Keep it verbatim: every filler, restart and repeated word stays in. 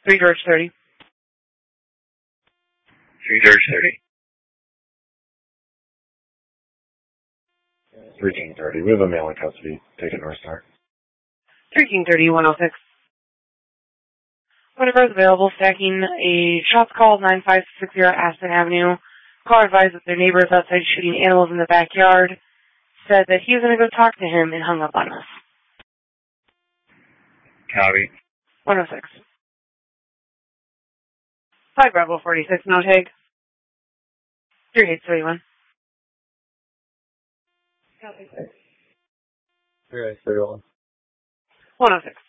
three George thirty. three George thirty. three King thirty. We have a male in custody. Take it North Star. three King thirty, one oh six. Whatever is available, stacking a shots call nine five six zero Aspen Avenue. Caller advised that their neighbor is outside shooting animals in the backyard. Said that he was going to go talk to him and hung up on us. Copy. one oh six. five Bravo forty-six, no tag. three eight three one. three eight three one. one oh six.